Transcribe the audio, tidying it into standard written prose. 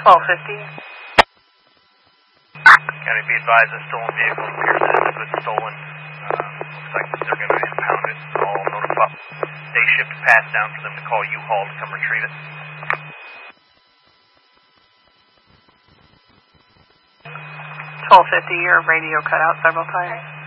1250. County, be advised a stolen vehicle appears to have been stolen. Looks like they're going to impound it. All notify. Day shift passed down for them to call U-Haul to come retrieve it. 1250, your radio cut out several times.